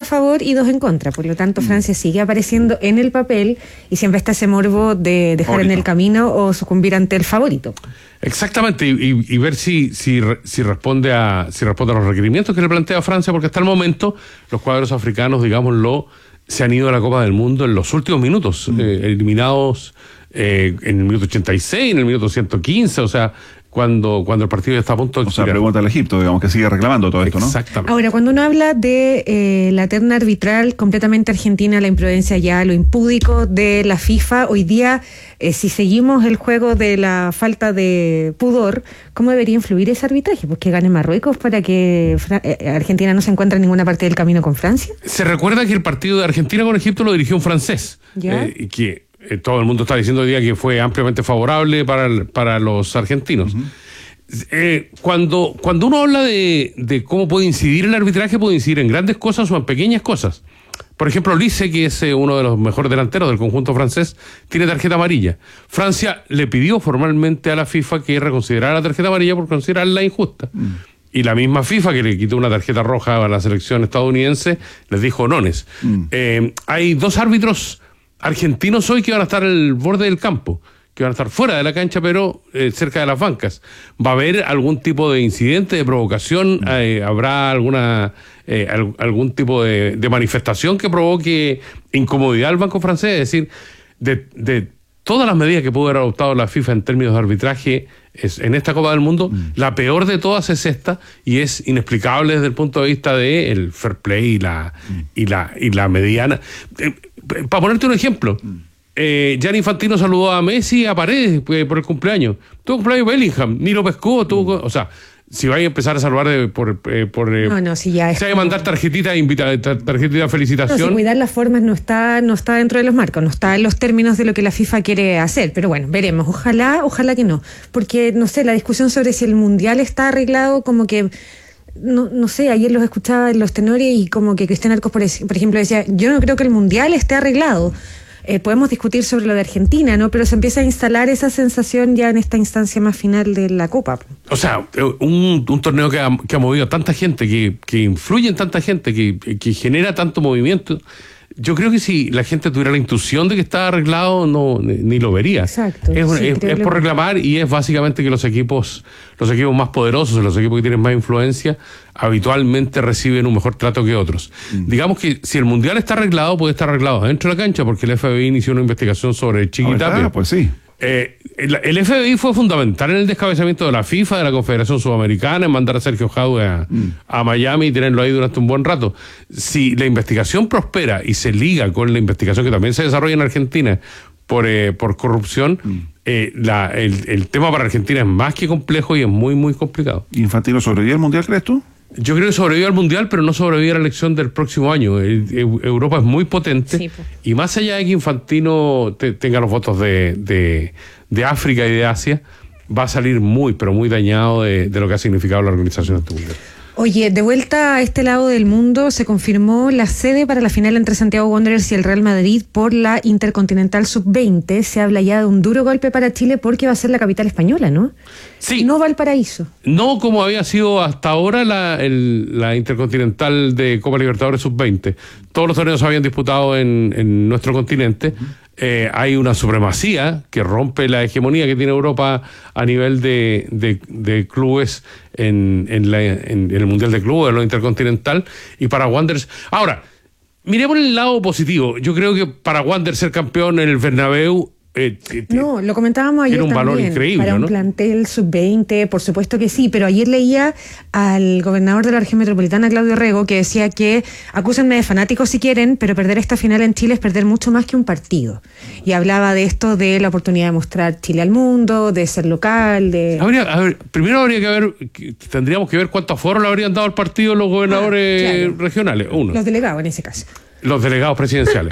favor y 2 en contra. Por lo tanto, Francia sigue apareciendo en el papel y siempre está ese morbo de dejar favorito en el camino o sucumbir ante el favorito. Exactamente, y ver si responde a los requerimientos que le plantea Francia, porque hasta el momento los cuadros africanos, digámoslo, se han ido a la Copa del Mundo en los últimos minutos, eliminados en el minuto 86, en el minuto 115, o sea, cuando el partido ya está a punto de expirar. O sea, pregunta al Egipto, digamos, que sigue reclamando todo esto, ¿no? Exactamente. Ahora, cuando uno habla de la terna arbitral completamente argentina, la imprudencia ya, lo impúdico de la FIFA, hoy día, si seguimos el juego de la falta de pudor, ¿cómo debería influir ese arbitraje? Pues que gane Marruecos para que Argentina no se encuentre en ninguna parte del camino con Francia. Se recuerda que el partido de Argentina con Egipto lo dirigió un francés, y que todo el mundo está diciendo hoy día que fue ampliamente favorable para los argentinos. Cuando uno habla de cómo puede incidir el arbitraje, puede incidir en grandes cosas o en pequeñas cosas. Por ejemplo, Olise, que es uno de los mejores delanteros del conjunto francés, tiene tarjeta amarilla. Francia le pidió formalmente a la FIFA que reconsiderara la tarjeta amarilla por considerarla injusta. Y la misma FIFA, que le quitó una tarjeta roja a la selección estadounidense, les dijo nones. Hay 2 árbitros argentinos hoy que van a estar al borde del campo, que van a estar fuera de la cancha, pero cerca de las bancas. ¿Va a haber algún tipo de incidente, de provocación? ¿Habrá algún tipo de manifestación que provoque incomodidad al banco francés? Es decir, de todas las medidas que pudo haber adoptado la FIFA en términos de arbitraje en esta Copa del Mundo, la peor de todas es esta, y es inexplicable desde el punto de vista del fair play y la mediana. Para ponerte un ejemplo, Gianni Infantino saludó a Messi, a Paredes por el cumpleaños. Tuvo cumpleaños Bellingham, ni lo pescó, o sea, si vais a empezar a saludar si ya si hay que mandar tarjetita de felicitación. No, si cuidar las formas no está dentro de los marcos, no está en los términos de lo que la FIFA quiere hacer, pero bueno, veremos, ojalá que no, porque no sé, la discusión sobre si el Mundial está arreglado, como que no sé, ayer los escuchaba en los tenores y como que Cristian Arcos, por ejemplo, decía, yo no creo que el Mundial esté arreglado. Podemos discutir sobre lo de Argentina, ¿no? Pero se empieza a instalar esa sensación ya en esta instancia más final de la Copa. O sea, un torneo que ha movido a tanta gente, que influye en tanta gente, que genera tanto movimiento. Yo creo que si la gente tuviera la intuición de que está arreglado, ni lo vería. Exacto. Es por reclamar, y es básicamente que los equipos más poderosos, los equipos que tienen más influencia, habitualmente reciben un mejor trato que otros. Digamos que si el Mundial está arreglado, puede estar arreglado dentro de la cancha, porque el FBI inició una investigación sobre Chiquitapia. Pues sí. El FBI fue fundamental en el descabezamiento de la FIFA, de la Confederación Sudamericana, en mandar a Sergio Jadue a Miami y tenerlo ahí durante un buen rato. Si la investigación prospera y se liga con la investigación que también se desarrolla en Argentina por corrupción, el tema para Argentina es más que complejo y es muy, muy complicado. ¿Infantino sobrevive al Mundial, crees tú? Yo creo que sobrevive al Mundial, pero no sobrevive a la elección del próximo año. Europa es muy potente, y más allá de que Infantino tenga los votos de África y de Asia, va a salir muy, pero muy dañado de lo que ha significado la organización de este Mundial. Oye, de vuelta a este lado del mundo, se confirmó la sede para la final entre Santiago Wanderers y el Real Madrid por la Intercontinental Sub-20. Se habla ya de un duro golpe para Chile porque va a ser la capital española, ¿no? Sí. No Valparaíso. No como había sido hasta ahora la Intercontinental de Copa Libertadores Sub-20. Todos los torneos se habían disputado en nuestro continente. Hay una supremacía que rompe la hegemonía que tiene Europa a nivel de clubes en el Mundial de Clubes, en lo intercontinental, y para Wanderers. Ahora, miremos el lado positivo. Yo creo que para Wanderers ser campeón en el Bernabéu no, lo comentábamos ayer también. Tiene un valor increíble, para un plantel sub-20, por supuesto que sí, pero ayer leía al gobernador de la región metropolitana, Claudio Rego, que decía que acúsenme de fanáticos si quieren, pero perder esta final en Chile es perder mucho más que un partido. Y hablaba de esto, de la oportunidad de mostrar Chile al mundo, de ser local, primero tendríamos que ver cuántos foros le habrían dado al partido los gobernadores regionales. Uno. Los delegados en ese caso. Los delegados presidenciales.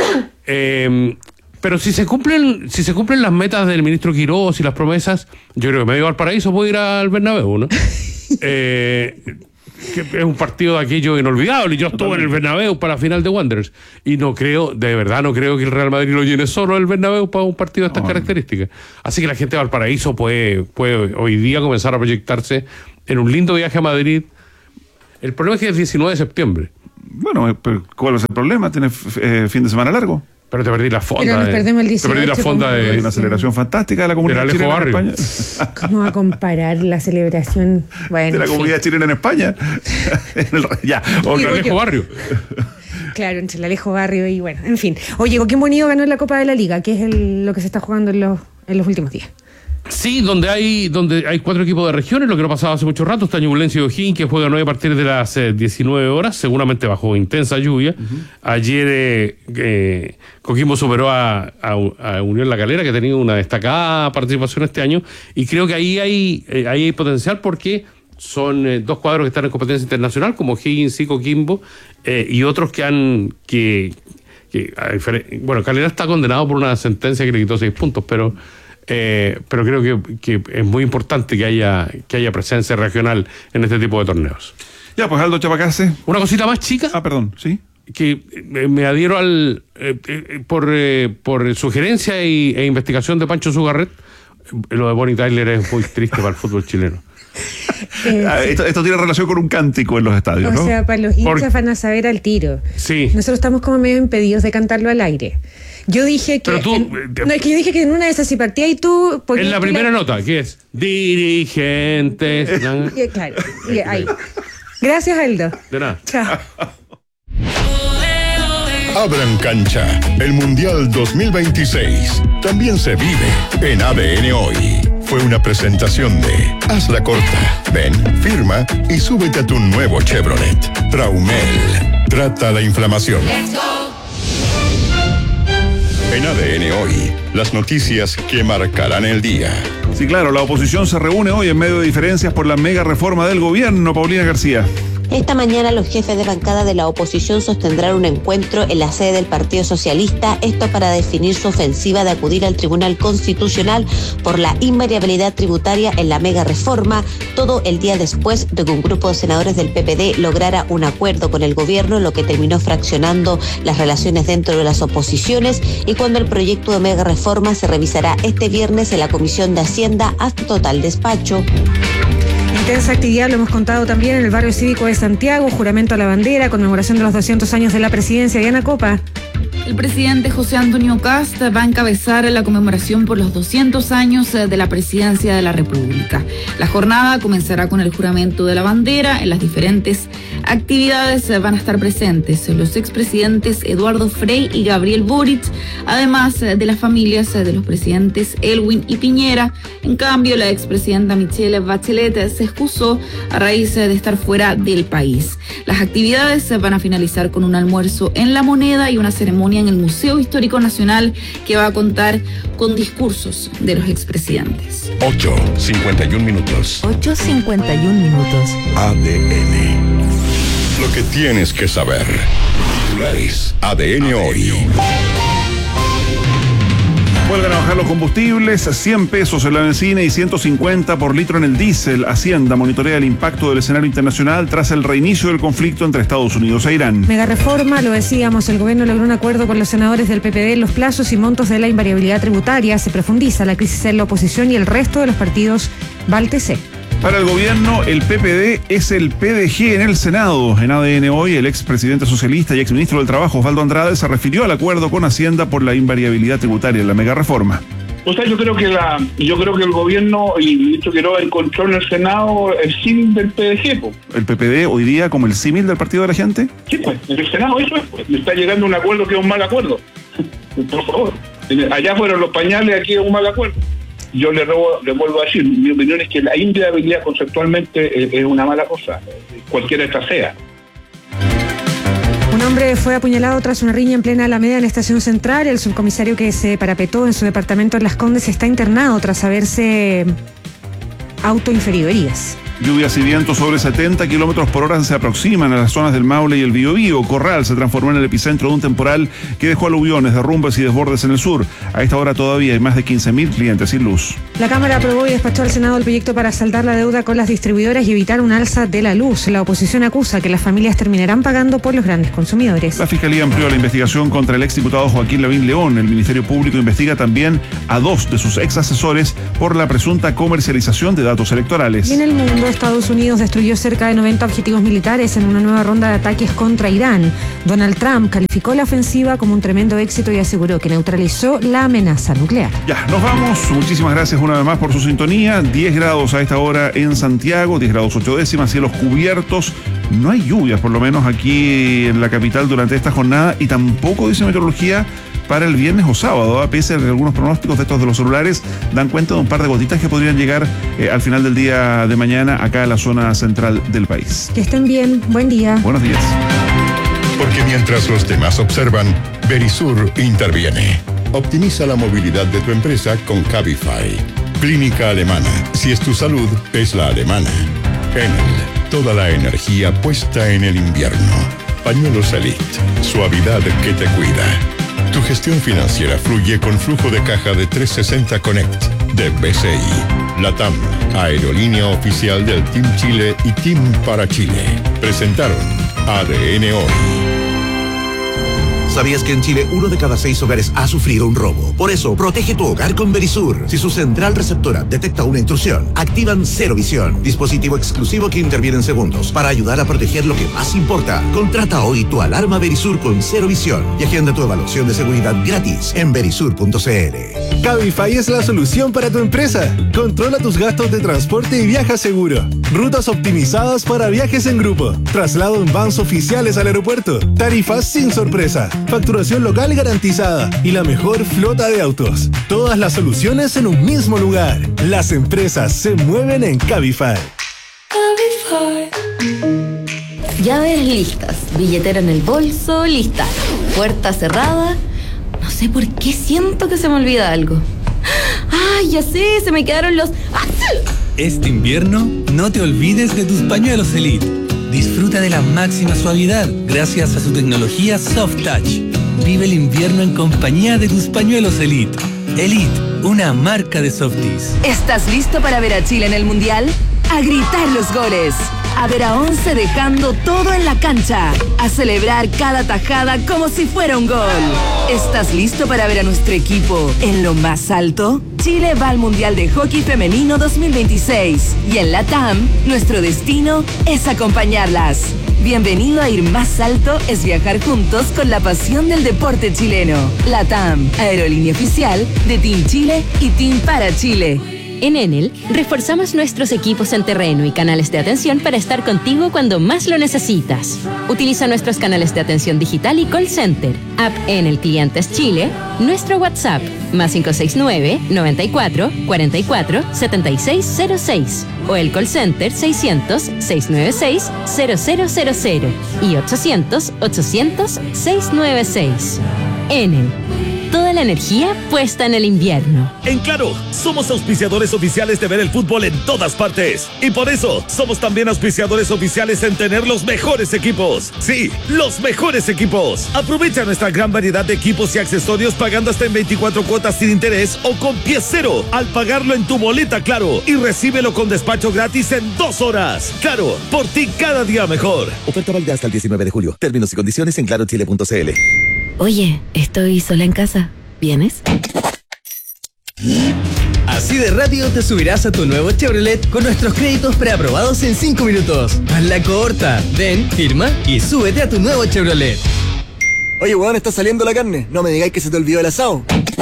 Pero si se cumplen las metas del ministro Quirós y las promesas, yo creo que medio Valparaíso puede ir al Bernabéu, ¿no? Que es un partido de aquello inolvidable. Yo estuve en el Bernabéu para la final de Wanderers y de verdad no creo que el Real Madrid lo llene solo el Bernabéu para un partido de estas características. Así que la gente de Valparaíso puede hoy día comenzar a proyectarse en un lindo viaje a Madrid. El problema es que es el 19 de septiembre. Bueno, pero ¿cuál es el problema? ¿Tienes fin de semana largo? Pero te perdí la fonda. Pero nos perdemos el 18. Te perdí la fonda Hay una celebración fantástica de la comunidad chilena en España. ¿Cómo va a comparar la celebración? Bueno, de la comunidad chilena en España. Ya, el Alejo Barrio. Claro, entre el Alejo Barrio y bueno, en fin. Oye, Coquimbo Unido ganó la Copa de la Liga, que es lo que se está jugando en los últimos días. Sí, donde hay 4 equipos de regiones, lo que no pasaba hace mucho rato. Está Ñublense y O'Higgins, que juegan hoy a partir de las 19 horas, seguramente bajo intensa lluvia. Ayer Coquimbo superó a Unión La Calera, que ha tenido una destacada participación este año, y creo que ahí hay potencial porque son 2 cuadros que están en competencia internacional, como O'Higgins y Coquimbo, y otros bueno, Calera está condenado por una sentencia que le quitó 6 puntos, pero creo que es muy importante que haya presencia regional en este tipo de torneos. Ya, pues Aldo Chapacase. Una cosita más chica. Perdón, sí. Que me adhiero por sugerencia e investigación de Pancho Zugarret. Lo de Bonnie Tyler es muy triste para el fútbol chileno. Esto tiene relación con un cántico en los estadios, ¿no? O sea, para los hinchas van a saber al tiro. Sí. Nosotros estamos como medio impedidos de cantarlo al aire. Yo dije que... es que yo dije que en una de esas si partía y tú... En la primera nota, ¿qué es? Dirigentes. Claro, y ahí. Gracias, Aldo. De nada. Chao. Abran cancha, el Mundial 2026 también se vive en ADN Hoy. Fue una presentación de Haz la corta, ven, firma y súbete a tu nuevo Chevrolet. Traumel, trata la inflamación. En ADN Hoy, las noticias que marcarán el día. Sí, claro, la oposición se reúne hoy en medio de diferencias por la mega reforma del gobierno. Paulina García. Esta mañana los jefes de bancada de la oposición sostendrán un encuentro en la sede del Partido Socialista, esto para definir su ofensiva de acudir al Tribunal Constitucional por la invariabilidad tributaria en la mega reforma, todo el día después de que un grupo de senadores del PPD lograra un acuerdo con el gobierno, lo que terminó fraccionando las relaciones dentro de las oposiciones, y cuando el proyecto de mega reforma se revisará este viernes en la Comisión de Hacienda hasta total despacho. Intensa actividad, lo hemos contado también en el barrio cívico de Santiago, juramento a la bandera, conmemoración de los 200 años de la presidencia. Diana Copa. El presidente José Antonio Kast va a encabezar la conmemoración por los 200 años de la presidencia de la República. La jornada comenzará con el juramento de la bandera. En las diferentes actividades van a estar presentes los expresidentes Eduardo Frei y Gabriel Boric, además de las familias de los presidentes Elwin y Piñera. En cambio, la expresidenta Michelle Bachelet se excusó a raíz de estar fuera del país. Las actividades van a finalizar con un almuerzo en La Moneda y una ceremonia en el Museo Histórico Nacional que va a contar con discursos de los expresidentes. 8:51 minutos. 8:51 minutos. ADN. Lo que tienes que saber. Titulares. ADN Hoy. Vuelven a bajar los combustibles, 100 pesos en la benzina y 150 por litro en el diésel. Hacienda monitorea el impacto del escenario internacional tras el reinicio del conflicto entre Estados Unidos e Irán. Mega reforma, lo decíamos, el gobierno logró un acuerdo con los senadores del PPD en los plazos y montos de la invariabilidad tributaria. Se profundiza la crisis en la oposición y el resto de los partidos va al TC. Para el gobierno, el PPD es el PDG en el Senado. En ADN Hoy, el expresidente socialista y exministro del Trabajo, Osvaldo Andrade, se refirió al acuerdo con Hacienda por la invariabilidad tributaria en la mega reforma. O sea, yo creo que el gobierno y el ministro Quiroga encontró en el Senado el símil del PDG. Po. ¿El PPD hoy día como el símil del Partido de la Gente? Sí, pues, en el Senado eso es. Pues. Le está llegando un acuerdo que es un mal acuerdo. Por favor. Allá fueron los pañales, aquí es un mal acuerdo. Yo le vuelvo a decir, mi opinión es que la invariabilidad conceptualmente es una mala cosa, cualquiera esta sea. Un hombre fue apuñalado tras una riña en plena Alameda en la Estación Central. El subcomisario que se parapetó en su departamento en Las Condes está internado tras haberse autoinferido heridas. Lluvias y vientos sobre 70 kilómetros por hora se aproximan a las zonas del Maule y el Biobío. Corral se transformó en el epicentro de un temporal que dejó aluviones, derrumbes y desbordes en el sur. A esta hora todavía hay más de 15.000 clientes sin luz. La Cámara aprobó y despachó al Senado el proyecto para saldar la deuda con las distribuidoras y evitar un alza de la luz. La oposición acusa que las familias terminarán pagando por los grandes consumidores. La Fiscalía amplió la investigación contra el exdiputado Joaquín Lavín León. El Ministerio Público investiga también a 2 de sus ex asesores por la presunta comercialización de datos electorales. Y en el mundo, Estados Unidos destruyó cerca de 90 objetivos militares en una nueva ronda de ataques contra Irán. Donald Trump calificó la ofensiva como un tremendo éxito y aseguró que neutralizó la amenaza nuclear. Ya, nos vamos. Muchísimas gracias una vez más por su sintonía. 10 grados a esta hora en Santiago, 10 grados 8 décimas, cielos cubiertos. No hay lluvias, por lo menos aquí en la capital durante esta jornada, y tampoco dice meteorología para el viernes o sábado, pese a que algunos pronósticos de estos de los celulares dan cuenta de un par de gotitas que podrían llegar al final del día de mañana acá a la zona central del país. Que estén bien, buen día. Buenos días. Porque mientras los demás observan, Verisur interviene. Optimiza la movilidad de tu empresa con Cabify. Clínica Alemana. Si es tu salud, es la alemana. Enel. Toda la energía puesta en el invierno. Pañuelos Elite. Suavidad que te cuida. Tu gestión financiera fluye con flujo de caja de 360 Connect de BCI. LATAM, aerolínea oficial del Team Chile y Team para Chile. Presentaron ADN Hoy. ¿Sabías que en Chile 1 de cada 6 hogares ha sufrido un robo? Por eso, protege tu hogar con Verisur. Si su central receptora detecta una intrusión, activan Cero Visión, dispositivo exclusivo que interviene en segundos para ayudar a proteger lo que más importa. Contrata hoy tu alarma Verisur con Cero Visión y agenda tu evaluación de seguridad gratis en verisur.cl. Cabify es la solución para tu empresa. Controla tus gastos de transporte y viaja seguro. Rutas optimizadas para viajes en grupo. Traslado en vans oficiales al aeropuerto. Tarifas sin sorpresa. Facturación local garantizada y la mejor flota de autos. Todas las soluciones en un mismo lugar. Las empresas se mueven en Cabify. Llaves listas, billetera en el bolso, lista. Puerta cerrada. No sé por qué siento que se me olvida algo. ¡Ay, ya sé! Se me quedaron los... Este invierno, no te olvides de tus pañuelos Elite. Disfruta de la máxima suavidad gracias a su tecnología Soft Touch. Vive el invierno en compañía de tus pañuelos Elite. Elite, una marca de Softies. ¿Estás listo para ver a Chile en el Mundial? A gritar los goles. A ver a 11 dejando todo en la cancha. A celebrar cada tajada como si fuera un gol. ¿Estás listo para ver a nuestro equipo en lo más alto? Chile va al Mundial de Hockey Femenino 2026. Y en LATAM, nuestro destino es acompañarlas. Bienvenido a Ir Más Alto es viajar juntos con la pasión del deporte chileno. LATAM, aerolínea oficial de Team Chile y Team para Chile. En Enel, reforzamos nuestros equipos en terreno y canales de atención para estar contigo cuando más lo necesitas. Utiliza nuestros canales de atención digital y call center, app Enel Clientes Chile, nuestro WhatsApp, más 569-94-44-7606, o el call center 600-696-0000 y 800-800-696. Enel. Toda la energía puesta en el invierno. En Claro, somos auspiciadores oficiales de ver el fútbol en todas partes. Y por eso, somos también auspiciadores oficiales en tener los mejores equipos. Sí, los mejores equipos. Aprovecha nuestra gran variedad de equipos y accesorios pagando hasta en 24 cuotas sin interés o con pie cero al pagarlo en tu boleta Claro. Y recíbelo con despacho gratis en 2 horas. Claro, por ti cada día mejor. Oferta válida hasta el 19 de julio. Términos y condiciones en clarochile.cl. Oye, estoy sola en casa. ¿Vienes? Así de rápido te subirás a tu nuevo Chevrolet con nuestros créditos preaprobados en 5 minutos. Hazla corta. Ven, firma y súbete a tu nuevo Chevrolet. Oye, weón, está saliendo la carne. No me digáis que se te olvidó el asado.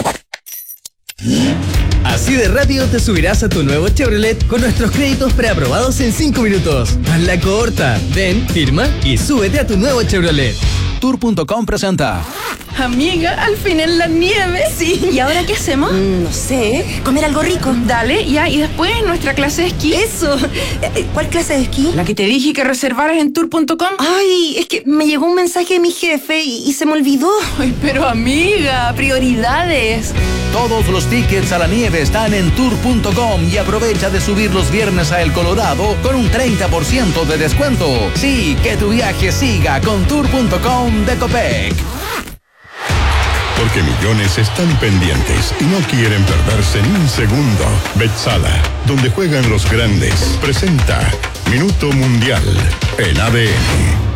Así de rápido te subirás a tu nuevo Chevrolet con nuestros créditos preaprobados en 5 minutos. Hazla corta. Ven, firma y súbete a tu nuevo Chevrolet. Tour.com presenta. Amiga, al fin en la nieve. Sí. ¿Y ahora qué hacemos? No sé. Comer algo rico. Dale, ya. Y después nuestra clase de esquí. Eso. ¿Cuál clase de esquí? La que te dije que reservaras en tour.com. Ay, es que me llegó un mensaje de mi jefe y se me olvidó. Ay, pero amiga, prioridades. Todos los tickets a la nieve están en tour.com y aprovecha de subir los viernes a El Colorado con un 30% de descuento. Sí, que tu viaje siga con tour.com de Copec. Porque millones están pendientes y no quieren perderse ni un segundo. Betzala, donde juegan los grandes, presenta Minuto Mundial en ADN.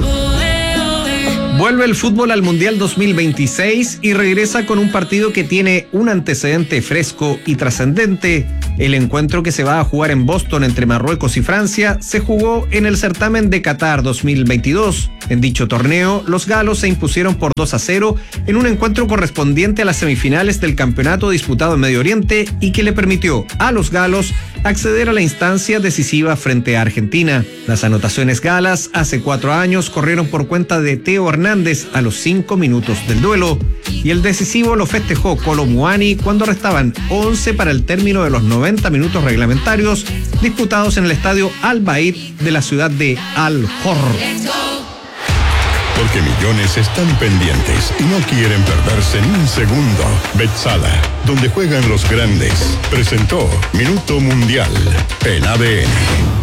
Vuelve el fútbol al Mundial 2026 y regresa con un partido que tiene un antecedente fresco y trascendente. El encuentro que se va a jugar en Boston entre Marruecos y Francia se jugó en el certamen de Qatar 2022. En dicho torneo, los galos se impusieron por 2-0 en un encuentro correspondiente a las semifinales del campeonato disputado en Medio Oriente y que le permitió a los galos acceder a la instancia decisiva frente a Argentina. Las anotaciones galas hace 4 años corrieron por cuenta de Theo Hernández a los 5 minutos del duelo y el decisivo lo festejó Kolo Muani cuando restaban 11 para el término de los 90 minutos reglamentarios disputados en el estadio Al Bayt de la ciudad de Al-Hor. Porque millones están pendientes y no quieren perderse ni un segundo. Betzala, donde juegan los grandes, presentó Minuto Mundial en ADN.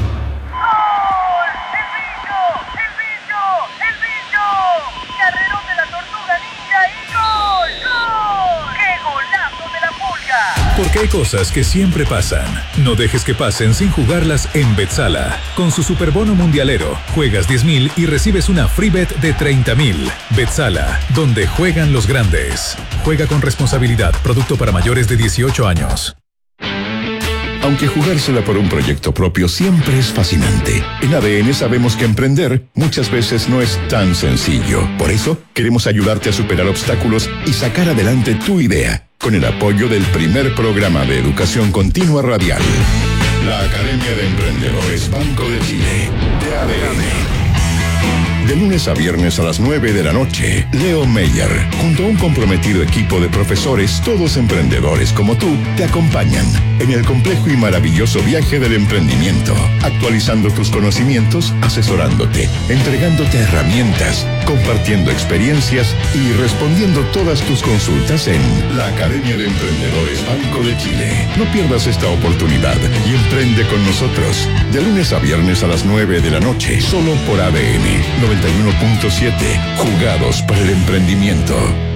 Porque hay cosas que siempre pasan. No dejes que pasen sin jugarlas en Betzala. Con su superbono mundialero, juegas 10.000 y recibes una free bet de 30.000. Betzala, donde juegan los grandes. Juega con responsabilidad. Producto para mayores de 18 años. Aunque jugársela por un proyecto propio siempre es fascinante, en ADN sabemos que emprender muchas veces no es tan sencillo. Por eso, queremos ayudarte a superar obstáculos y sacar adelante tu idea, con el apoyo del primer programa de educación continua radial. La Academia de Emprendedores Banco de Chile, de ADN. De lunes a viernes a las 9 de la noche, Leo Meyer, junto a un comprometido equipo de profesores, todos emprendedores como tú, te acompañan en el complejo y maravilloso viaje del emprendimiento, actualizando tus conocimientos, asesorándote, entregándote herramientas, compartiendo experiencias y respondiendo todas tus consultas en la Academia de Emprendedores Banco de Chile. No pierdas esta oportunidad y emprende con nosotros. De lunes a viernes a las 9 de la noche, solo por ADN 91.7, jugados para el emprendimiento.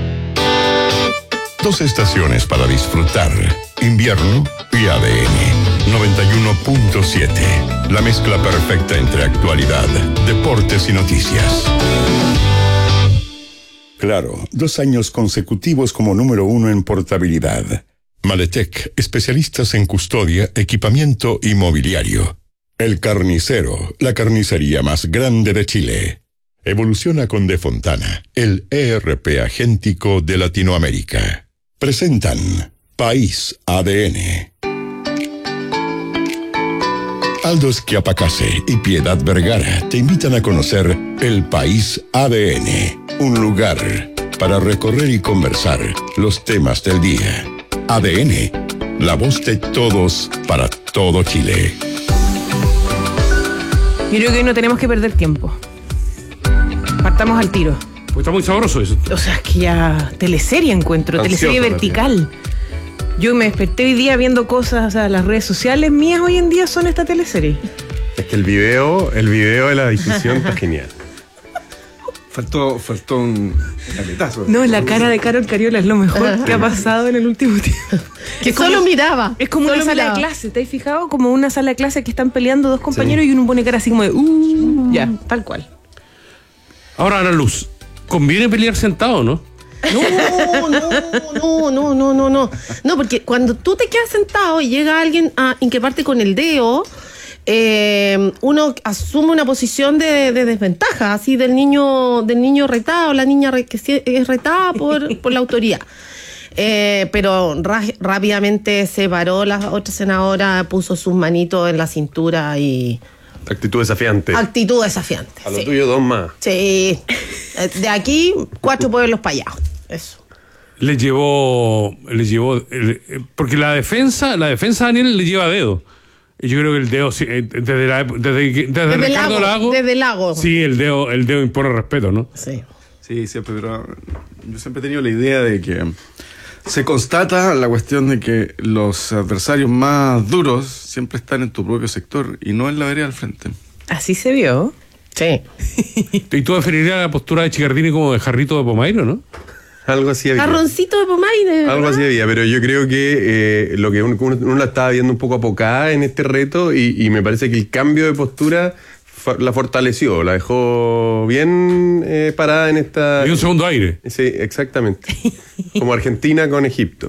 2 estaciones para disfrutar, invierno y ADN 91.7, la mezcla perfecta entre actualidad, deportes y noticias. Claro, 2 años consecutivos como número 1 en portabilidad. Maletec, especialistas en custodia, equipamiento y mobiliario. El Carnicero, la carnicería más grande de Chile. Evoluciona con De Fontana, el ERP agéntico de Latinoamérica. Presentan País ADN. Aldo Schiapacase y Piedad Vergara te invitan a conocer el País ADN, un lugar para recorrer y conversar los temas del día. ADN, la voz de todos para todo Chile. Yo creo que hoy no tenemos que perder tiempo. Partamos al tiro. Pues está muy sabroso eso. O sea, es que ya teleserie encuentro, teleserie vertical. Yo me desperté hoy día viendo cosas, o sea, las redes sociales mías hoy en día son esta teleserie. Es que el video de la discusión está genial. Faltó un caletazo. No, la cara de Carol Cariola es lo mejor que ha pasado en el último tiempo. Que solo miraba. Es como una sala de clase, ¿te has fijado? Como una sala de clase que están peleando 2 compañeros y uno pone cara así como de ya, tal cual. Ahora, Ana Luz, ¿conviene pelear sentado, no? No, porque cuando tú te quedas sentado y llega alguien a increparte con el dedo, uno asume una posición de desventaja, así del niño retado, la niña que es retada por la autoridad. Pero rápidamente se paró la otra senadora, puso sus manitos en la cintura y... Actitud desafiante. A lo tuyo 2 más. Sí. De aquí, 4 pueblos para allá. Eso. Le llevó, porque la defensa Daniel le lleva dedo. Y yo creo que el dedo, desde Ricardo Lago. Desde Lago. Sí, el dedo impone respeto, ¿no? Sí, siempre, pero yo siempre he tenido la idea de que se constata la cuestión de que los adversarios más duros siempre están en tu propio sector y no en la vereda al frente. Así se vio. Sí. ¿Y tú definirías la postura de Chicardini como de jarrito de Pomairo, no? Algo así había. Jarroncito de Pomaire. Algo así había, pero yo creo que lo que uno la estaba viendo un poco apocada en este reto y me parece que el cambio de postura la fortaleció, la dejó bien parada en esta... Y un segundo aire. Sí, exactamente. Como Argentina con Egipto.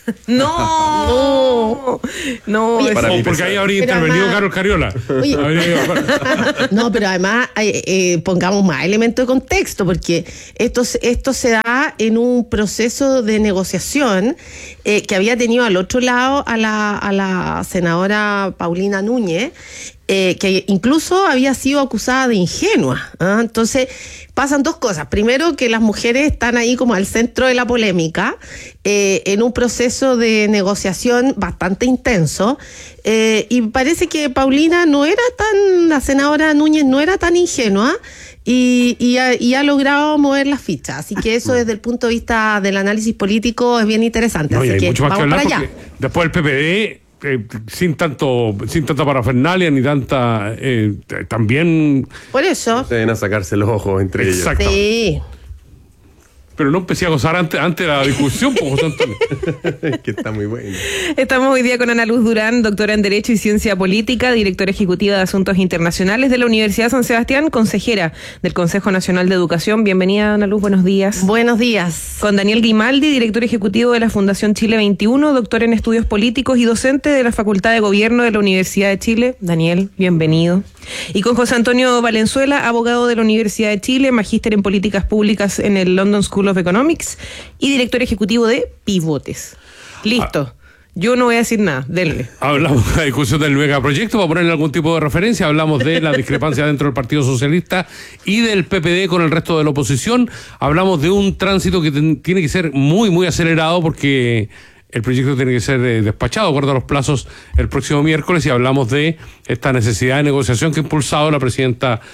No. Oye, porque ahí habría intervenido Carlos Cariola. Oye. No, pero además pongamos más elementos de contexto, porque esto se da en un proceso de negociación que había tenido al otro lado a la senadora Paulina Núñez, que incluso había sido acusada de ingenua. Entonces pasan dos cosas. Primero, que las mujeres están ahí como al centro de la polémica, en un proceso de negociación bastante intenso, y parece que Paulina la senadora Núñez no era tan ingenua, y ha logrado mover las fichas. Así que eso desde el punto de vista del análisis político es bien interesante. Así que mucho más vamos que hablar para allá. Después el PPD... sin tanta parafernalia ni tanta también por eso se deben a sacarse los ojos entre ellos. Sí. Pero no empecé a gozar antes de la discusión, pues, José Antonio. Que está muy bueno. Estamos hoy día con Ana Luz Durán, doctora en Derecho y Ciencia Política, directora ejecutiva de Asuntos Internacionales de la Universidad San Sebastián, consejera del Consejo Nacional de Educación. Bienvenida, Ana Luz, buenos días. Buenos días. Con Daniel Grimaldi, director ejecutivo de la Fundación Chile 21, doctor en Estudios Políticos y docente de la Facultad de Gobierno de la Universidad de Chile. Daniel, bienvenido. Y con José Antonio Valenzuela, abogado de la Universidad de Chile, magíster en Políticas Públicas en el London School of Economics y director ejecutivo de Pivotes. Listo. Yo no voy a decir nada, denle. Hablamos de la discusión del megaproyecto, para ponerle algún tipo de referencia, hablamos de la discrepancia dentro del Partido Socialista y del PPD con el resto de la oposición, hablamos de un tránsito que tiene que ser muy, muy acelerado porque el proyecto tiene que ser despachado de acuerdo a los plazos el próximo miércoles, y hablamos de esta necesidad de negociación que ha impulsado la presidenta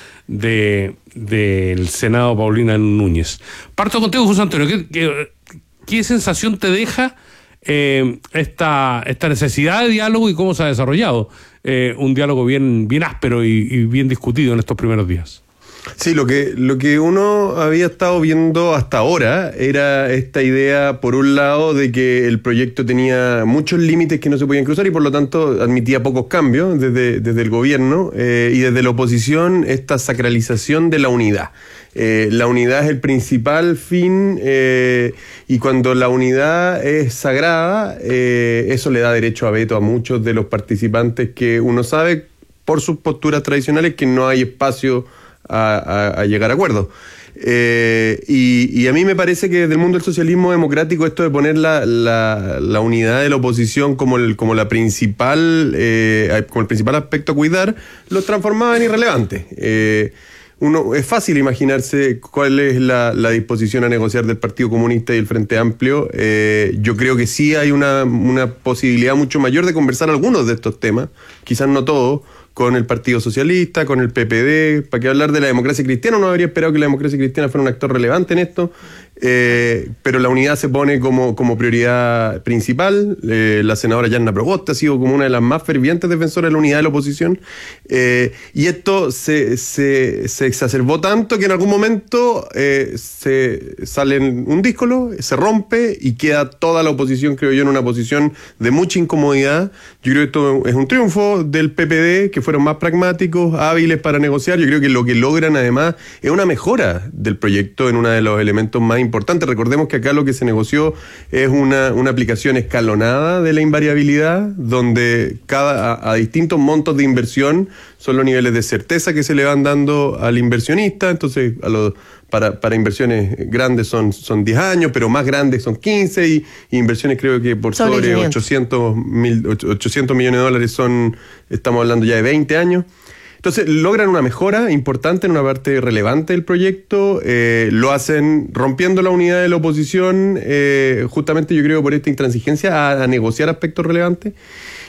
del Senado, Paulina Núñez. Parto contigo, José Antonio. ¿Qué sensación te deja esta necesidad de diálogo y cómo se ha desarrollado un diálogo bien áspero y bien discutido en estos primeros días? Sí, lo que uno había estado viendo hasta ahora era esta idea, por un lado, de que el proyecto tenía muchos límites que no se podían cruzar y por lo tanto admitía pocos cambios desde el gobierno, y desde la oposición esta sacralización de la unidad. La unidad es el principal fin, y cuando la unidad es sagrada, eso le da derecho a veto a muchos de los participantes que uno sabe por sus posturas tradicionales que no hay espacio a llegar a acuerdos. Y a mí me parece que desde el mundo del socialismo democrático esto de poner la unidad de la oposición como el principal aspecto a cuidar, lo transformaba en irrelevante. Es fácil imaginarse cuál es la disposición a negociar del Partido Comunista y el Frente Amplio. Yo creo que sí hay una posibilidad mucho mayor de conversar algunos de estos temas, quizás no todos, con el Partido Socialista, con el PPD. ¿Para qué hablar de la democracia cristiana? Uno habría esperado que la democracia cristiana fuera un actor relevante en esto, pero la unidad se pone como prioridad principal. La senadora Yanna Proboste ha sido como una de las más fervientes defensoras de la unidad de la oposición, y esto se exacerbó tanto que en algún momento se sale en un díscolo, se rompe y queda toda la oposición, creo yo, en una posición de mucha incomodidad. Yo creo que esto es un triunfo del PPD, que fueron más pragmáticos, hábiles para negociar. Yo creo que lo que logran además es una mejora del proyecto en uno de los elementos más importantes. Recordemos que acá lo que se negoció es una aplicación escalonada de la invariabilidad, donde a distintos montos de inversión son los niveles de certeza que se le van dando al inversionista. Entonces para inversiones grandes son 10 años, pero más grandes son 15, y inversiones creo que por sobre 800 millones de dólares estamos hablando ya de 20 años. Entonces logran una mejora importante en una parte relevante del proyecto, lo hacen rompiendo la unidad de la oposición, justamente yo creo por esta intransigencia a negociar aspectos relevantes.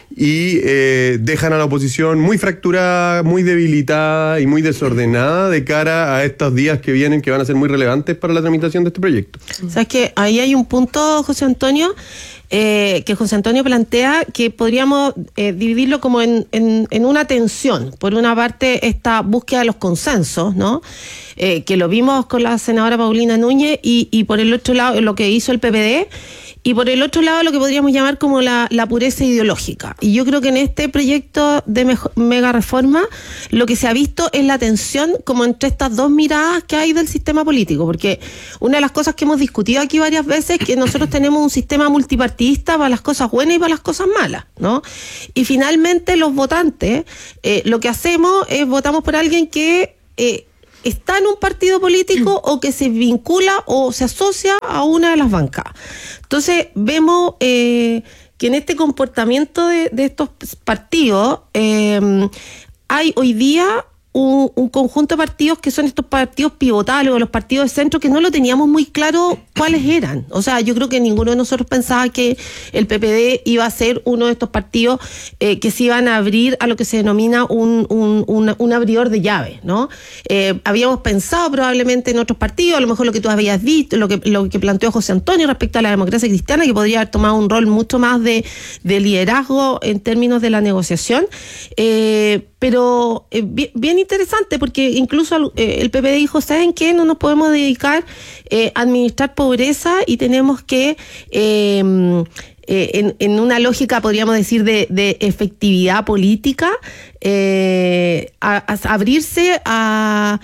y dejan a la oposición muy fracturada, muy debilitada y muy desordenada de cara a estos días que vienen, que van a ser muy relevantes para la tramitación de este proyecto. ¿Sabes qué? Ahí hay un punto, José Antonio, que José Antonio plantea que podríamos dividirlo como en una tensión. Por una parte, esta búsqueda de los consensos, ¿no? Que lo vimos con la senadora Paulina Núñez, y por el otro lado, lo que hizo el PPD, y por el otro lado, lo que podríamos llamar como la pureza ideológica. Y yo creo que en este proyecto de mega reforma, lo que se ha visto es la tensión como entre estas dos miradas que hay del sistema político, porque una de las cosas que hemos discutido aquí varias veces es que nosotros tenemos un sistema multipartidista para las cosas buenas y para las cosas malas, ¿no? Y finalmente los votantes, lo que hacemos es votamos por alguien que está en un partido político o que se vincula o se asocia a una de las bancadas. Entonces vemos que en este comportamiento de estos partidos hay hoy día un conjunto de partidos que son estos partidos pivotales o los partidos de centro que no lo teníamos muy claro cuáles eran. O sea, yo creo que ninguno de nosotros pensaba que el PPD iba a ser uno de estos partidos que se iban a abrir a lo que se denomina un abridor de llaves, ¿no? Habíamos pensado probablemente en otros partidos, a lo mejor lo que tú habías visto, lo que planteó José Antonio respecto a la democracia cristiana, que podría haber tomado un rol mucho más de liderazgo en términos de la negociación, pero bien interesante, porque incluso el PPD dijo, ¿saben qué? No nos podemos dedicar a administrar pobreza y tenemos que, en una lógica, podríamos decir, de efectividad política, abrirse a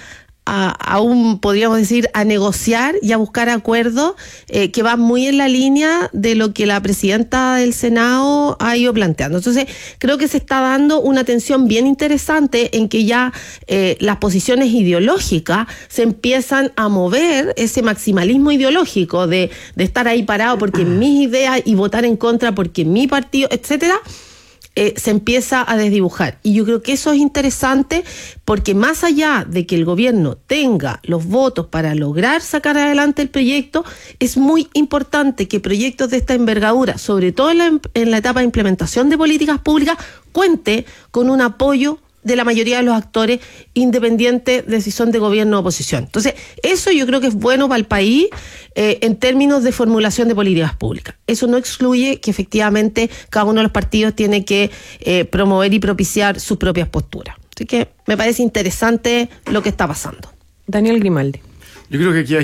podríamos decir, a negociar y a buscar acuerdos que van muy en la línea de lo que la presidenta del Senado ha ido planteando. Entonces, creo que se está dando una tensión bien interesante en que ya las posiciones ideológicas se empiezan a mover, ese maximalismo ideológico de estar ahí parado porque mis ideas y votar en contra porque mi partido, etcétera, se empieza a desdibujar. Y yo creo que eso es interesante porque más allá de que el gobierno tenga los votos para lograr sacar adelante el proyecto, es muy importante que proyectos de esta envergadura, sobre todo en la etapa de implementación de políticas públicas, cuente con un apoyo de la mayoría de los actores, independientes de si son de gobierno o oposición. Entonces, eso yo creo que es bueno para el país en términos de formulación de políticas públicas. Eso no excluye que efectivamente cada uno de los partidos tiene que promover y propiciar sus propias posturas. Así que me parece interesante lo que está pasando. Daniel Grimaldi. Yo creo que aquí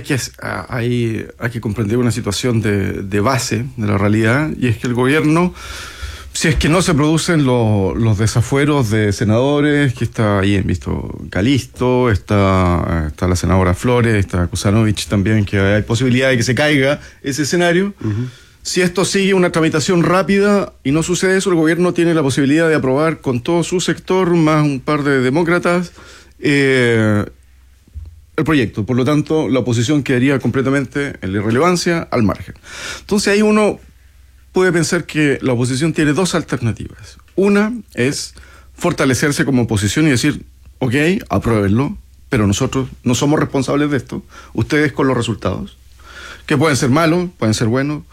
hay que comprender una situación de base de la realidad, y es que el gobierno, si es que no se producen los desafueros de senadores, que está ahí visto Calisto, está la senadora Flores, está Kusanovich también, que hay posibilidad de que se caiga ese escenario. Uh-huh. Si esto sigue una tramitación rápida y no sucede eso, el gobierno tiene la posibilidad de aprobar con todo su sector, más un par de demócratas, el proyecto. Por lo tanto, la oposición quedaría completamente en la irrelevancia, al margen. Entonces ahí uno puede pensar que la oposición tiene dos alternativas. Una es fortalecerse como oposición y decir, ok, apruébenlo, pero nosotros no somos responsables de esto, ustedes con los resultados, que pueden ser malos, pueden ser buenos,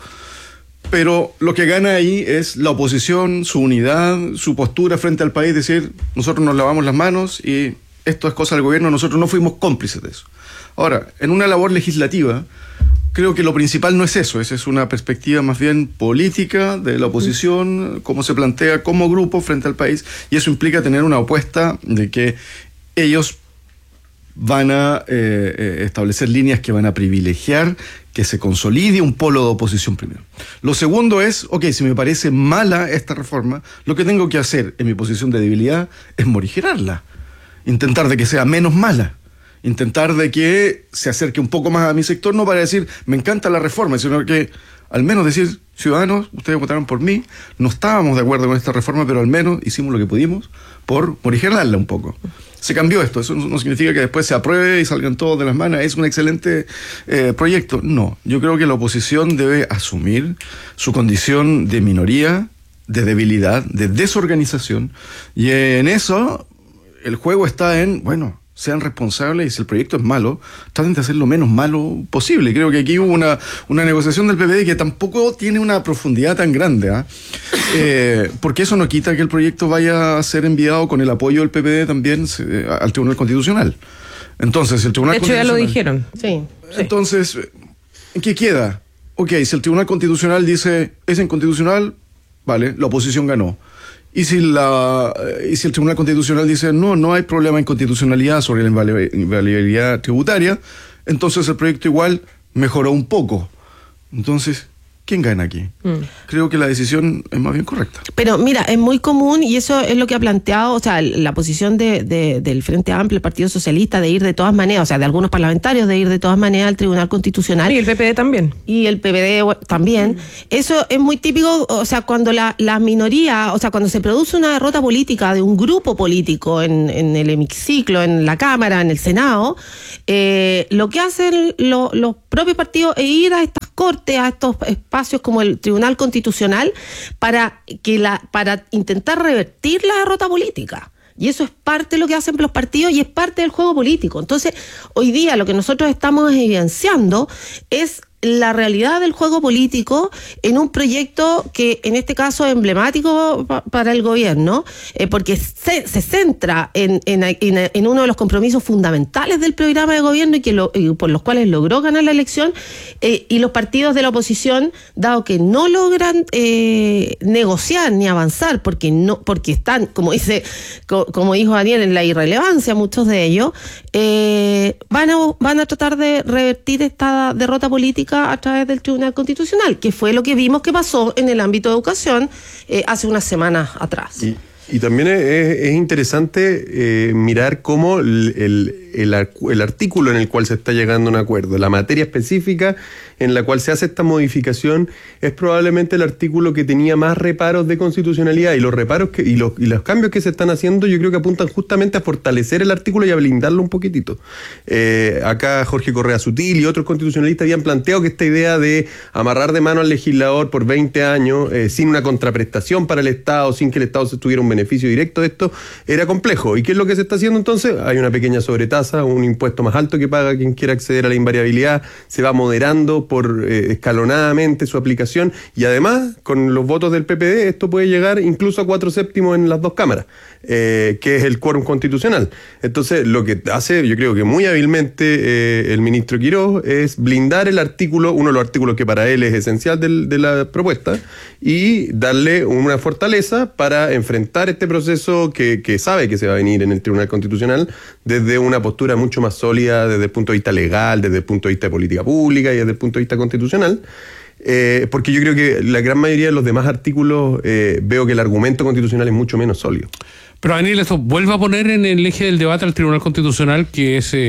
pero lo que gana ahí es la oposición, su unidad, su postura frente al país, decir, nosotros nos lavamos las manos y esto es cosa del gobierno, nosotros no fuimos cómplices de eso. Ahora, en una labor legislativa, creo que lo principal no es eso, esa es una perspectiva más bien política de la oposición, cómo se plantea como grupo frente al país, y eso implica tener una apuesta de que ellos van a establecer líneas que van a privilegiar que se consolide un polo de oposición primero. Lo segundo es, ok, si me parece mala esta reforma, lo que tengo que hacer en mi posición de debilidad es morigerarla, intentar de que sea menos mala, intentar de que se acerque un poco más a mi sector, no para decir, me encanta la reforma, sino que al menos decir, ciudadanos, ustedes votaron por mí, no estábamos de acuerdo con esta reforma, pero al menos hicimos lo que pudimos por morigerarla un poco. Se cambió esto, eso no significa que después se apruebe y salgan todos de las manos, es un excelente proyecto. No, yo creo que la oposición debe asumir su condición de minoría, de debilidad, de desorganización, y en eso el juego está en, bueno, sean responsables y si el proyecto es malo, traten de hacer lo menos malo posible. Creo que aquí hubo una negociación del PPD que tampoco tiene una profundidad tan grande, porque eso no quita que el proyecto vaya a ser enviado con el apoyo del PPD también al Tribunal Constitucional. Entonces, el Tribunal Constitucional... De hecho, ya lo dijeron. Sí. Entonces, ¿en qué queda? Ok, si el Tribunal Constitucional dice es inconstitucional, vale, la oposición ganó. Y si el Tribunal Constitucional dice no hay problema de inconstitucionalidad sobre la invalidabilidad tributaria, entonces el proyecto igual mejoró un poco. Entonces, ¿quién gana aquí? Creo que la decisión es más bien correcta. Pero mira, es muy común, y eso es lo que ha planteado, o sea, la posición del Frente Amplio, el Partido Socialista, de ir de todas maneras, o sea, de algunos parlamentarios, de ir de todas maneras al Tribunal Constitucional. Y el PPD también. Y el PPD también. Eso es muy típico, o sea, cuando la minoría, o sea, cuando se produce una derrota política de un grupo político en el hemiciclo, en la Cámara, en el Senado, lo que hacen los propios partidos es ir a estas cortes, a estos espacios como el Tribunal Constitucional para intentar revertir la derrota política. Y eso es parte de lo que hacen los partidos y es parte del juego político. Entonces, hoy día lo que nosotros estamos evidenciando es la realidad del juego político en un proyecto que en este caso es emblemático para el gobierno, porque se centra en uno de los compromisos fundamentales del programa de gobierno y por los cuales logró ganar la elección, y los partidos de la oposición, dado que no logran negociar ni avanzar porque están, como dijo Daniel, en la irrelevancia muchos de ellos, van a tratar de revertir esta derrota política a través del Tribunal Constitucional, que fue lo que vimos que pasó en el ámbito de educación hace unas semanas atrás. Y también es interesante mirar cómo el artículo en el cual se está llegando a un acuerdo, la materia específica en la cual se hace esta modificación, es probablemente el artículo que tenía más reparos de constitucionalidad, y los reparos y los cambios que se están haciendo yo creo que apuntan justamente a fortalecer el artículo y a blindarlo un poquitito. Acá Jorge Correa Sutil y otros constitucionalistas habían planteado que esta idea de amarrar de mano al legislador por 20 años sin una contraprestación para el Estado, sin que el Estado se tuviera un beneficio directo de esto, era complejo. ¿Y qué es lo que se está haciendo entonces? Hay una pequeña sobretasa, un impuesto más alto que paga quien quiera acceder a la invariabilidad, se va moderando escalonadamente su aplicación, y además con los votos del PPD esto puede llegar incluso a 4/7 en las dos cámaras, que es el quórum constitucional. Entonces lo que hace, yo creo que muy hábilmente el ministro Quirós, es blindar el artículo, uno de los artículos que para él es esencial de la propuesta, y darle una fortaleza para enfrentar este proceso que sabe que se va a venir en el Tribunal Constitucional desde una postura mucho más sólida desde el punto de vista legal, desde el punto de vista de política pública y desde el punto de vista constitucional, porque yo creo que la gran mayoría de los demás artículos veo que el argumento constitucional es mucho menos sólido. Pero Daniel, esto vuelve a poner en el eje del debate al Tribunal Constitucional, que es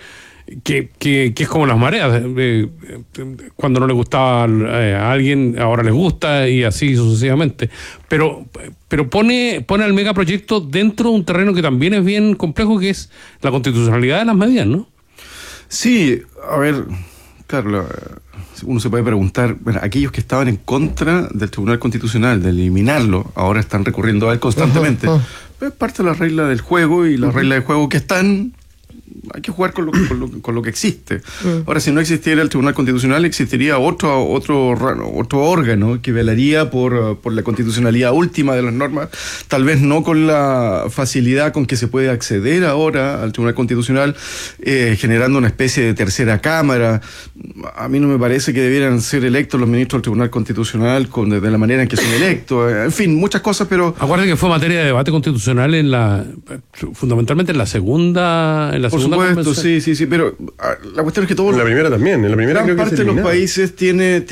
que es como las mareas, cuando no le gustaba a alguien ahora les gusta, y así sucesivamente, pero pone al megaproyecto dentro de un terreno que también es bien complejo, que es la constitucionalidad de las medidas, ¿no? Sí, a ver, claro, uno se puede preguntar, bueno, aquellos que estaban en contra del Tribunal Constitucional, de eliminarlo, ahora están recurriendo a él constantemente. Es parte de la regla del juego, y las reglas del juego que están, hay que jugar con lo que existe. Ahora, si no existiera el Tribunal Constitucional, existiría otro órgano que velaría por la constitucionalidad última de las normas, tal vez no con la facilidad con que se puede acceder ahora al Tribunal Constitucional, generando una especie de tercera cámara. A mí no me parece que debieran ser electos los ministros del Tribunal Constitucional de la manera en que son electos. En fin, muchas cosas, pero... Acuérdate que fue materia de debate constitucional fundamentalmente en la segunda Por supuesto, sí, pero la cuestión es que todo... En la primera también, en la primera creo que parte de los países tiene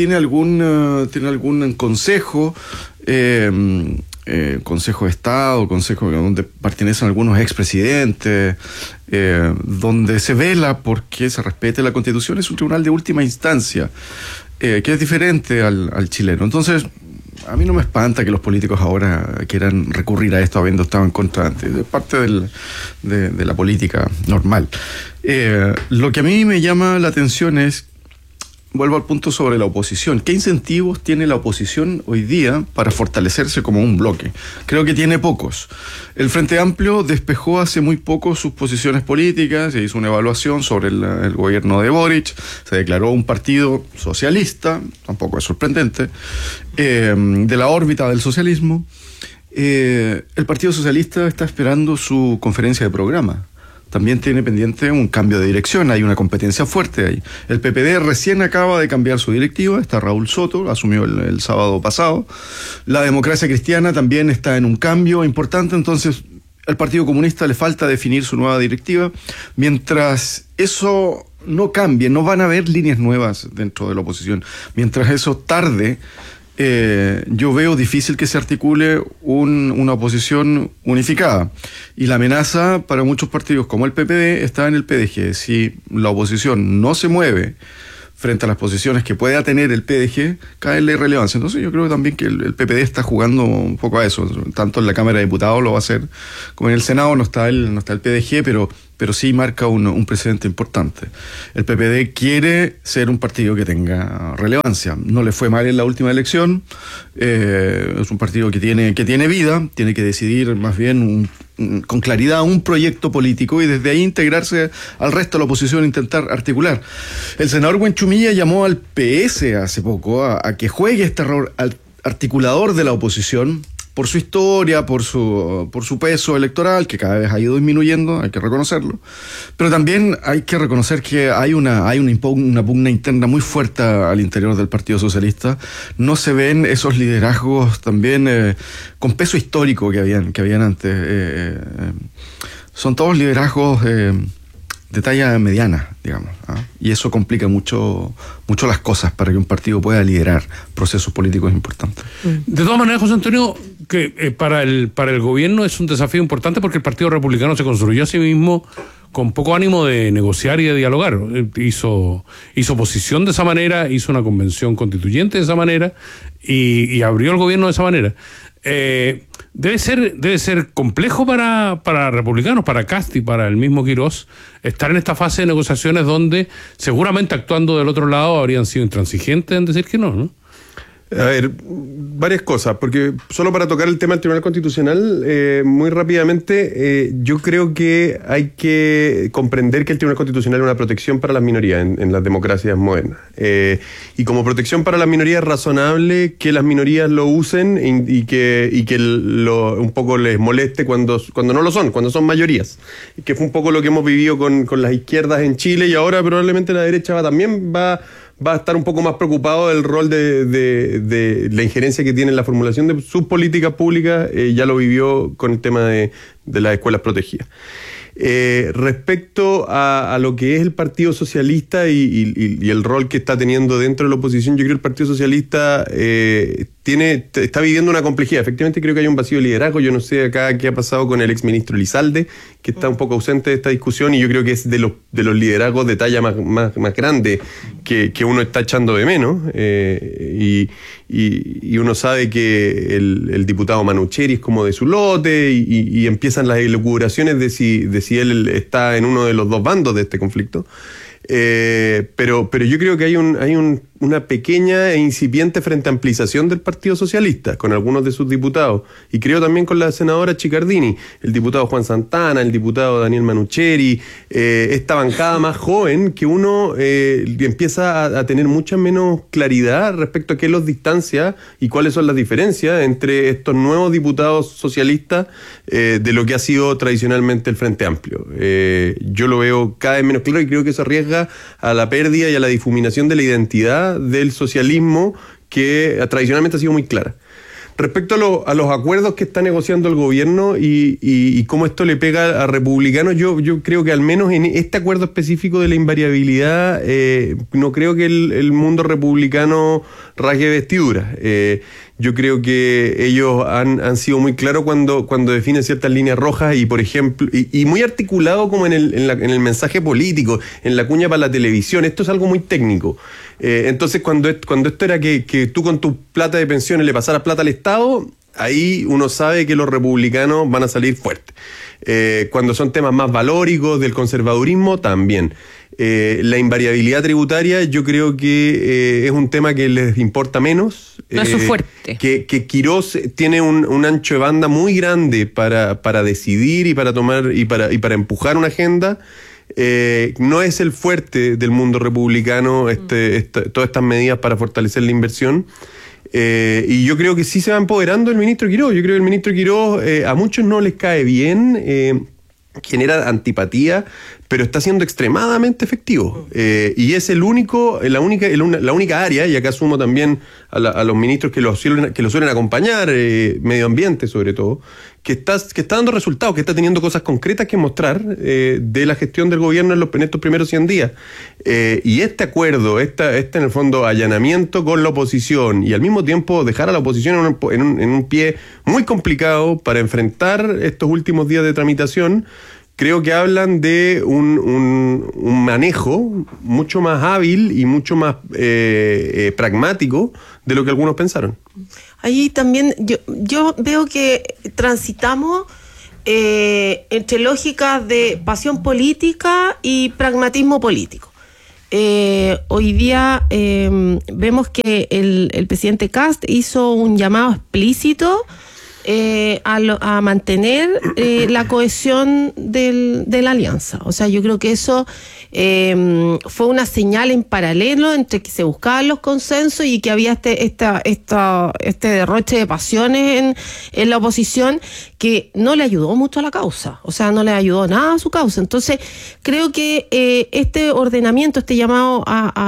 algún consejo, consejo de Estado, consejo donde pertenecen algunos expresidentes, donde se vela porque se respete la Constitución. Es un tribunal de última instancia, que es diferente al chileno. Entonces, a mí no me espanta que los políticos ahora quieran recurrir a esto habiendo estado en contra antes. Es parte de la política normal. Lo que a mí me llama la atención es vuelvo al punto sobre la oposición. ¿Qué incentivos tiene la oposición hoy día para fortalecerse como un bloque? Creo que tiene pocos. El Frente Amplio despejó hace muy poco sus posiciones políticas, se hizo una evaluación sobre el gobierno de Boric, se declaró un partido socialista, tampoco es sorprendente, de la órbita del socialismo. El Partido Socialista está esperando su conferencia de programa. También tiene pendiente un cambio de dirección, hay una competencia fuerte ahí. El PPD recién acaba de cambiar su directiva, está Raúl Soto, asumió el sábado pasado. La Democracia Cristiana también está en un cambio importante, entonces al Partido Comunista le falta definir su nueva directiva. Mientras eso no cambie, no van a haber líneas nuevas dentro de la oposición. Mientras eso tarde, yo veo difícil que se articule una oposición unificada. Y la amenaza para muchos partidos como el PPD está en el PDG. Si la oposición no se mueve frente a las posiciones que pueda tener el PDG, cae en la irrelevancia. Entonces yo creo también que el PPD está jugando un poco a eso. Tanto en la Cámara de Diputados lo va a hacer, como en el Senado no está el PDG, pero sí marca un precedente importante. El PPD quiere ser un partido que tenga relevancia. No le fue mal en la última elección. Es un partido que tiene vida, tiene que decidir más bien con claridad un proyecto político y desde ahí integrarse al resto de la oposición, intentar articular. El senador Buenchumilla llamó al PS hace poco a que juegue este rol articulador de la oposición, por su historia, por su peso electoral, que cada vez ha ido disminuyendo, hay que reconocerlo. Pero también hay que reconocer que hay una pugna interna muy fuerte al interior del Partido Socialista. No se ven esos liderazgos también con peso histórico que habían antes. Son todos liderazgos de talla mediana, digamos, y eso complica mucho las cosas para que un partido pueda liderar procesos políticos importantes. De todas maneras, José Antonio, que para el gobierno es un desafío importante porque el Partido Republicano se construyó a sí mismo con poco ánimo de negociar y de dialogar. Hizo oposición de esa manera, hizo una convención constituyente de esa manera y abrió el gobierno de esa manera. Debe ser complejo para republicanos, para Cast y para el mismo Quirós, estar en esta fase de negociaciones donde seguramente actuando del otro lado habrían sido intransigentes en decir que no. A ver, varias cosas, porque solo para tocar el tema del Tribunal Constitucional, muy rápidamente, yo creo que hay que comprender que el Tribunal Constitucional es una protección para las minorías en las democracias modernas. Y como protección para las minorías es razonable que las minorías lo usen y que un poco les moleste cuando no lo son, cuando son mayorías. Que fue un poco lo que hemos vivido con las izquierdas en Chile y ahora probablemente la derecha también va a estar un poco más preocupado del rol de la injerencia que tiene en la formulación de sus políticas públicas. Ya lo vivió con el tema de las escuelas protegidas. Respecto a lo que es el Partido Socialista y el rol que está teniendo dentro de la oposición, yo creo que el Partido Socialista está viviendo una complejidad. Efectivamente creo que hay un vacío de liderazgo. Yo no sé acá qué ha pasado con el exministro Elizalde, que está un poco ausente de esta discusión, y yo creo que es de los liderazgos de talla más grande que uno está echando de menos. Y uno sabe que el diputado Manucheri es como de su lote y empiezan las elucubraciones de si él está en uno de los dos bandos de este conflicto. Pero yo creo que hay una pequeña e incipiente frente ampliación del Partido Socialista con algunos de sus diputados, y creo también con la senadora Chicardini, el diputado Juan Santana, el diputado Daniel Manucheri, esta bancada más joven que uno empieza a tener mucha menos claridad respecto a qué los distancia y cuáles son las diferencias entre estos nuevos diputados socialistas de lo que ha sido tradicionalmente el Frente Amplio. Yo lo veo cada vez menos claro y creo que eso arriesga a la pérdida y a la difuminación de la identidad del socialismo que tradicionalmente ha sido muy clara. Respecto a los acuerdos que está negociando el gobierno y cómo esto le pega a republicanos, yo creo que al menos en este acuerdo específico de la invariabilidad, no creo que el mundo republicano rasgue vestiduras. Yo creo que ellos han sido muy claros cuando definen ciertas líneas rojas y, por ejemplo, y muy articulado como en el mensaje político, en la cuña para la televisión. Esto es algo muy técnico. Entonces, cuando esto era que tú con tu plata de pensiones le pasaras plata al Estado, ahí uno sabe que los republicanos van a salir fuertes. Cuando son temas más valóricos del conservadurismo, también. La invariabilidad tributaria yo creo que es un tema que les importa menos. No es su fuerte. Que Quirós tiene un ancho de banda muy grande para decidir y para tomar y para empujar una agenda. No es el fuerte del mundo republicano todas estas medidas para fortalecer la inversión. Y yo creo que sí se va empoderando el ministro Quirós. Yo creo que el ministro Quirós a muchos no les cae bien, genera antipatía, pero está siendo extremadamente efectivo. Y es la única área, y acá sumo también a los ministros que lo suelen acompañar, medio ambiente sobre todo, que está dando resultados, que está teniendo cosas concretas que mostrar de la gestión del gobierno en estos primeros 100 días. Y este acuerdo, en el fondo allanamiento con la oposición y al mismo tiempo dejar a la oposición en un pie muy complicado para enfrentar estos últimos días de tramitación, creo que hablan de un manejo mucho más hábil y mucho más pragmático de lo que algunos pensaron. Ahí también yo veo que transitamos entre lógicas de pasión política y pragmatismo político. Hoy día vemos que el presidente Kast hizo un llamado explícito a mantener la cohesión de la alianza. O sea, yo creo que eso fue una señal en paralelo entre que se buscaban los consensos y que había este derroche de pasiones en la oposición que no le ayudó mucho a la causa. O sea, no le ayudó nada a su causa. Entonces, creo que este ordenamiento, este llamado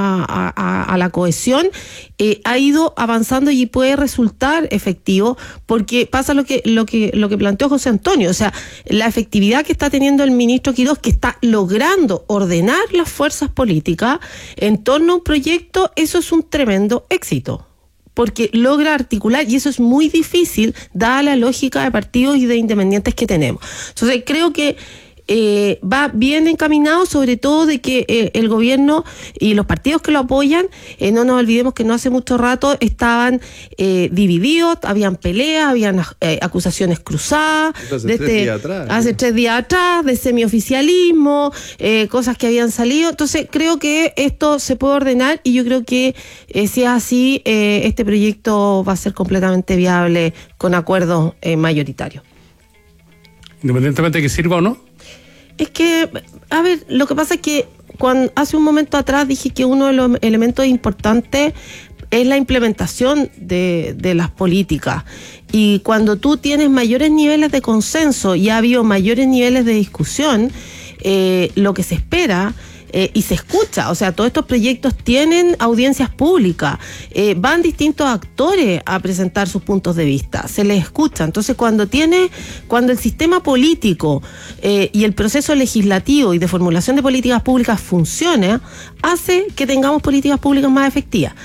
a la cohesión ha ido avanzando y puede resultar efectivo, porque pasa lo que planteó José Antonio. O sea, la efectividad que está teniendo el ministro Quirós, que está logrando ordenar las fuerzas políticas en torno a un proyecto, eso es un tremendo éxito, porque logra articular, y eso es muy difícil dada la lógica de partidos y de independientes que tenemos. Entonces creo que va bien encaminado, sobre todo de que el gobierno y los partidos que lo apoyan, no nos olvidemos que no hace mucho rato estaban divididos, habían peleas, habían acusaciones cruzadas hace 3 días atrás, de semioficialismo, cosas que habían salido. Entonces creo que esto se puede ordenar, y yo creo que si es así, este proyecto va a ser completamente viable con acuerdos mayoritarios. Independientemente de que sirva o no. Es que, a ver, lo que pasa es que hace un momento atrás dije que uno de los elementos importantes es la implementación de las políticas. Y cuando tú tienes mayores niveles de consenso y ha habido mayores niveles de discusión, lo que se espera y se escucha, o sea, todos estos proyectos tienen audiencias públicas, van distintos actores a presentar sus puntos de vista, se les escucha. Entonces, cuando el sistema político y el proceso legislativo y de formulación de políticas públicas funciona, hace que tengamos políticas públicas más efectivas.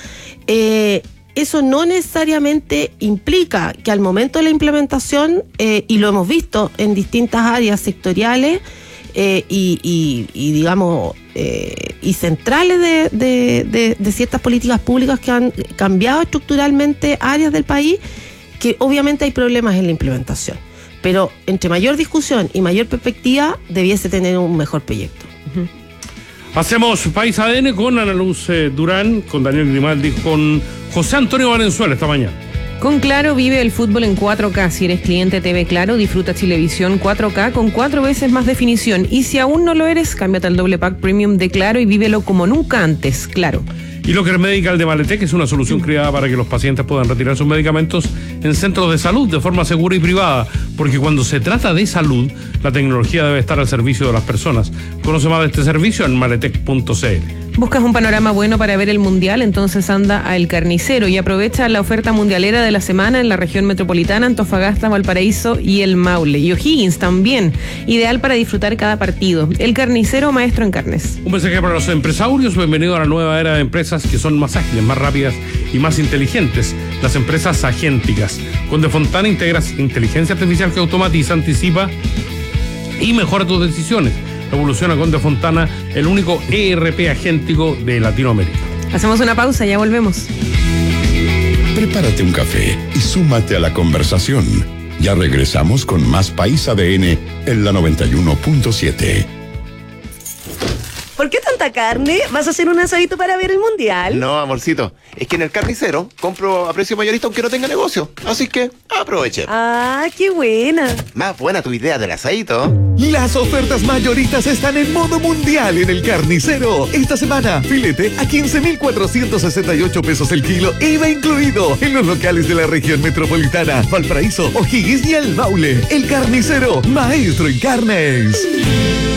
Eso no necesariamente implica que al momento de la implementación, y lo hemos visto en distintas áreas sectoriales, y digamos y centrales de ciertas políticas públicas que han cambiado estructuralmente áreas del país, que obviamente hay problemas en la implementación, pero entre mayor discusión y mayor perspectiva debiese tener un mejor proyecto. Hacemos País ADN con Ana Luz Durán, con Daniel Grimaldi, con José Antonio Valenzuela esta mañana. Con Claro vive el fútbol en 4K. Si eres cliente TV Claro, disfruta Chilevisión 4K con 4 veces más definición. Y si aún no lo eres, cámbiate al doble pack premium de Claro y vívelo como nunca antes. Claro. Y Locker Medical de Maletec es una solución creada para que los pacientes puedan retirar sus medicamentos en centros de salud de forma segura y privada, porque cuando se trata de salud, la tecnología debe estar al servicio de las personas. Conoce más de este servicio en maletec.cl. ¿Buscas un panorama bueno para ver el Mundial? Entonces anda a El Carnicero y aprovecha la oferta mundialera de la semana en la región metropolitana, Antofagasta, Valparaíso y el Maule. Y O'Higgins también, ideal para disfrutar cada partido. El Carnicero, maestro en carnes. Un mensaje para los empresarios. Bienvenido a la nueva era de empresas que son más ágiles, más rápidas y más inteligentes. Las empresas agénticas. Con De Fontana integras inteligencia artificial que automatiza, anticipa y mejora tus decisiones. Evoluciona con De Fontana, el único ERP agéntico de Latinoamérica. Hacemos una pausa, ya volvemos. Prepárate un café y súmate a la conversación. Ya regresamos con más País ADN en la 91.7. ¿Por qué tanta carne? ¿Vas a hacer un asadito para ver el mundial? No, amorcito, es que en el carnicero compro a precio mayorista aunque no tenga negocio. Así que aproveche. Ah, qué buena. Más buena tu idea del asadito. Las ofertas mayoristas están en modo mundial en el carnicero. Esta semana, filete a 15,468 pesos el kilo, IVA incluido, en los locales de la región metropolitana, Valparaíso, O'Higgins y El Maule. El carnicero, maestro en carnes.